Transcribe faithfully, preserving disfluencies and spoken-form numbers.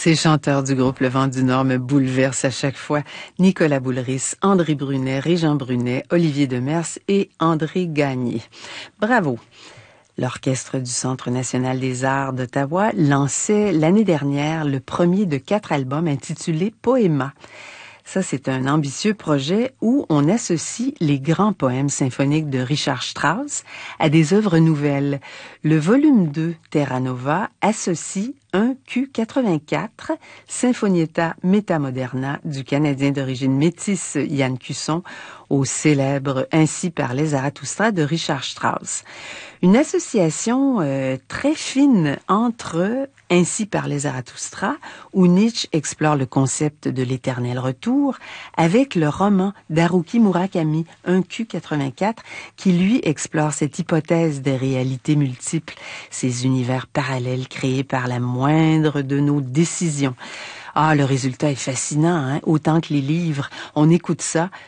Ces chanteurs du groupe Le Vent du Nord me bouleversent à chaque fois. Nicolas Boulris, André Brunet, Régent Brunet, Olivier Demers et André Gagné. Bravo! L'Orchestre du Centre national des arts d'Ottawa lançait l'année dernière le premier de quatre albums intitulé Poéma. Ça, c'est un ambitieux projet où on associe les grands poèmes symphoniques de Richard Strauss à des œuvres nouvelles. Le volume deux, Terra Nova, associe un Q quatre-vingt-quatre, Sinfonietta Metamoderna du Canadien d'origine métisse Yann Cusson, au célèbre Ainsi parlait Zarathustra de Richard Strauss. Une association euh, très fine entre Ainsi parlait Zarathustra, où Nietzsche explore le concept de l'éternel retour, avec le roman d'Haruki Murakami, un Q quatre-vingt-quatre, qui lui explore cette hypothèse des réalités multiples, ces univers parallèles créés par la moindre de nos décisions. Ah, le résultat est fascinant, hein? Autant que les livres. On écoute ça